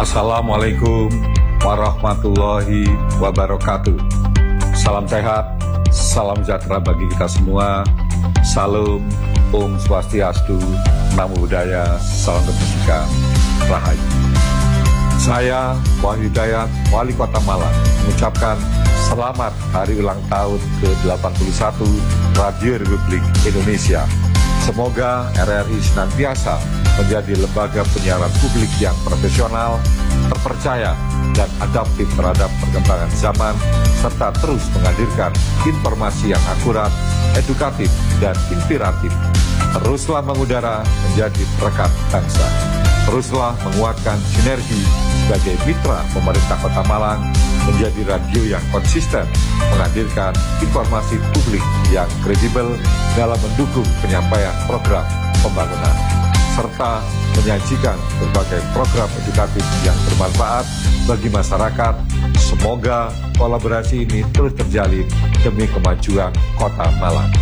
Assalamualaikum warahmatullahi wabarakatuh. Salam sehat, salam sejahtera bagi kita semua. Salam, Om Swastiastu, Namo Buddhaya, salam kebajikan, Rahayu. Saya Wahyu Hidayat, Wali Kota Malang, mengucapkan selamat hari ulang tahun ke-81 Radio Republik Indonesia. Semoga RRI senantiasa menjadi lembaga penyiaran publik yang profesional, terpercaya, dan adaptif terhadap perkembangan zaman, serta terus menghadirkan informasi yang akurat, edukatif, dan inspiratif. Teruslah mengudara menjadi perekat bangsa. Teruslah menguatkan sinergi sebagai mitra pemerintah Kota Malang menjadi radio yang konsisten menghadirkan informasi publik yang kredibel dalam mendukung penyampaian program pembangunan serta menyajikan berbagai program edukatif yang bermanfaat bagi masyarakat. Semoga kolaborasi ini terus terjalin demi kemajuan Kota Malang.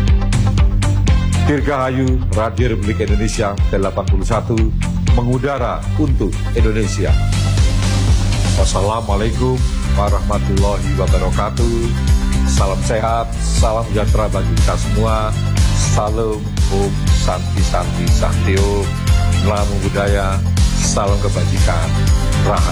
Dirgahayu Radio Republik Indonesia ke-81 mengudara untuk Indonesia. Wassalamualaikum warahmatullahi wabarakatuh. Salam sehat, salam sejahtera bagi kita semua. Salam, Om Santi Santi Santi Om. Namo Buddhaya, salam kebajikan, Rahayu.